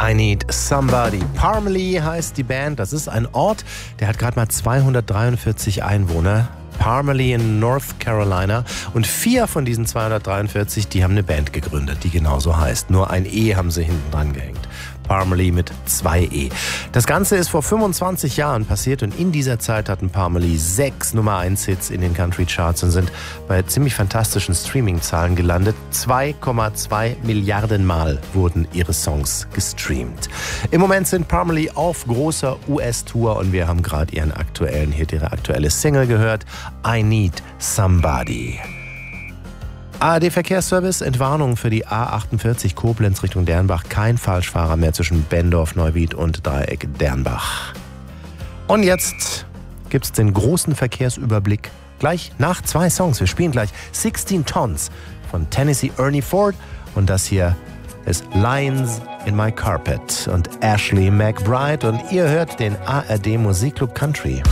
I Need Somebody. Parmalee heißt die Band. Das ist ein Ort, der hat gerade mal 243 Einwohner. Parmalee in North Carolina. Und 4 von diesen 243, die haben eine Band gegründet, die genauso heißt. Nur ein E haben sie hinten dran gehängt. Parmalee mit 2 E. Das Ganze ist vor 25 Jahren passiert und in dieser Zeit hatten Parmalee 6 Nummer-1-Hits in den Country-Charts und sind bei ziemlich fantastischen Streaming-Zahlen gelandet. 2,2 Milliarden Mal wurden ihre Songs gestreamt. Im Moment sind Parmalee auf großer US-Tour und wir haben gerade ihren aktuellen Hit, ihre aktuelle Single gehört. I Need Somebody. ARD-Verkehrsservice, Entwarnung für die A48 Koblenz Richtung Dernbach. Kein Falschfahrer mehr zwischen Bendorf, Neuwied und Dreieck Dernbach. Und jetzt gibt's den großen Verkehrsüberblick gleich nach 2 Songs. Wir spielen gleich 16 Tons von Tennessee Ernie Ford und das hier ist Lions in My Carpet und Ashley McBride und ihr hört den ARD Musikclub Country.